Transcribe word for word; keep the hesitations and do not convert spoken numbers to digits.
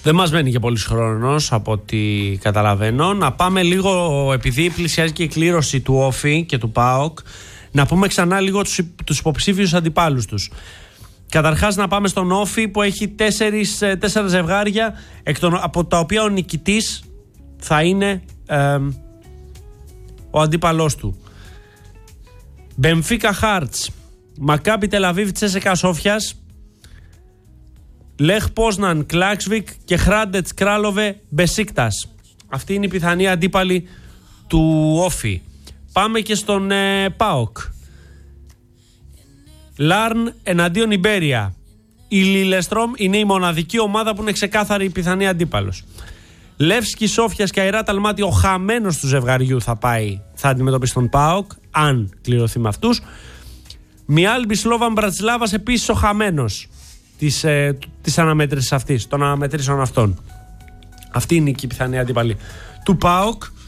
Δεν μας μένει και πολύς χρόνος από ό,τι καταλαβαίνω. Να πάμε λίγο, επειδή πλησιάζει και η κλήρωση του Όφη και του ΠΑΟΚ, να πούμε ξανά λίγο τους, τους υποψήφιους αντιπάλους τους. Καταρχάς να πάμε στον Όφη που έχει τέσσερις, τέσσερα ζευγάρια, εκ των, από τα οποία ο νικητής θα είναι ε, ο αντίπαλός του. Μπενφίκα Χάρτς, Μακάμπι Τελαβίβ Τσέσεκα Σόφιας, Λεχ Πόσναν Κλάξβικ και Χράντετς Κράλοβε Μπεσίκτας. Αυτή είναι η πιθανή αντίπαλη του Όφη. Πάμε και στον ε, ΠΑΟΚ. Λάρν εναντίον Ιμπέρια. Η Λίλεστρομ είναι η μοναδική ομάδα που είναι ξεκάθαρη η πιθανή αντίπαλος. Λεύσκι Σόφιας και Αϊράτ Αλμάτι, ο χαμένος του ζευγαριού θα πάει, θα αντιμετωπίσει τον ΠΑΟΚ, αν κληρωθεί με αυτούς. Μιάλμπι Σλόβαν Μπρατσλάβας, επίσης ο χαμένος της, ε, της αναμέτρησης αυτής, των αναμετρήσεων αυτών. Αυτή είναι και η πιθανή αντίπαλη του ΠΑΟΚ.